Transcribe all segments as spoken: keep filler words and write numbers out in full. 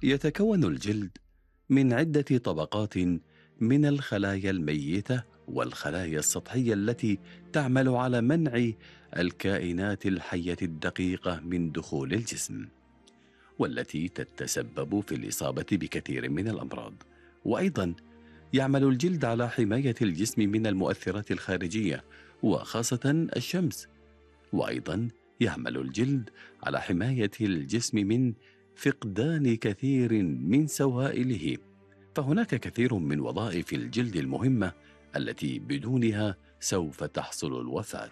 يتكون الجلد من عدة طبقات من الخلايا الميتة والخلايا السطحية التي تعمل على منع الكائنات الحية الدقيقة من دخول الجسم، والتي تتسبب في الإصابة بكثير من الأمراض. وأيضا يعمل الجلد على حماية الجسم من المؤثرات الخارجية وخاصة الشمس. وأيضا يعمل الجلد على حماية الجسم من فقدان كثير من سوائله. فهناك كثير من وظائف الجلد المهمة التي بدونها سوف تحصل الوفاة.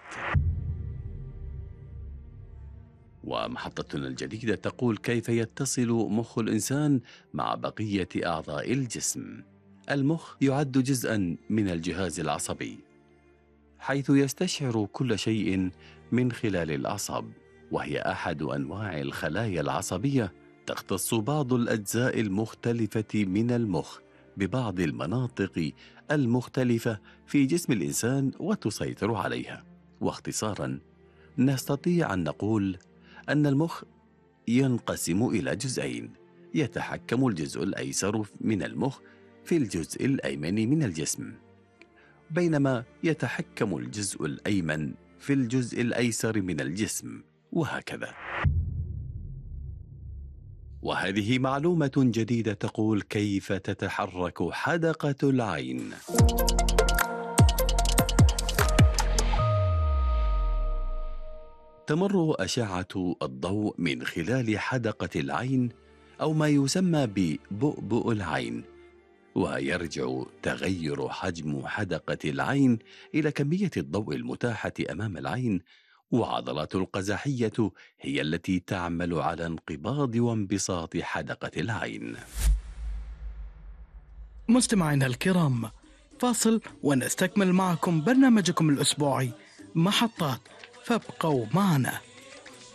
ومحطتنا الجديدة تقول كيف يتصل مخ الإنسان مع بقية أعضاء الجسم. المخ يعد جزءا من الجهاز العصبي، حيث يستشعر كل شيء من خلال الأعصاب، وهي أحد أنواع الخلايا العصبية. تختص بعض الأجزاء المختلفة من المخ ببعض المناطق المختلفة في جسم الإنسان وتسيطر عليها. واختصارا نستطيع أن نقول أن المخ ينقسم إلى جزئين: يتحكم الجزء الأيسر من المخ في الجزء الأيمن من الجسم، بينما يتحكم الجزء الأيمن في الجزء الأيسر من الجسم، وهكذا. وهذه معلومة جديدة تقول كيف تتحرك حدقة العين. تمر أشعة الضوء من خلال حدقة العين أو ما يسمى ببؤبؤ العين، ويرجع تغير حجم حدقة العين إلى كمية الضوء المتاحة أمام العين. وعضلات القزحية هي التي تعمل على انقباض وانبساط حدقة العين. مستمعينا الكرام، فاصل ونستكمل معكم برنامجكم الأسبوعي محطات، فابقوا معنا.